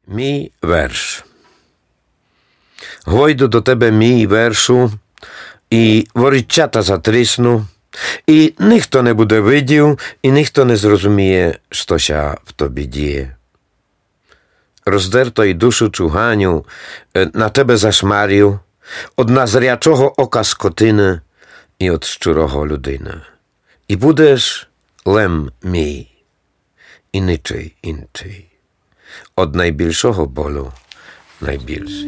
Мій верш. Гойду до тебе, мій вершу, і воріччята затрісну, і ніхто не буде видів, і ніхто не зрозуміє, що в тобі діє. Роздерто й душу чуганю на тебе зашмарів, од назрячого ока скотини і од щурого людини. І будеш лем мій, і нічий інший. Од найбільшого болю найбільший.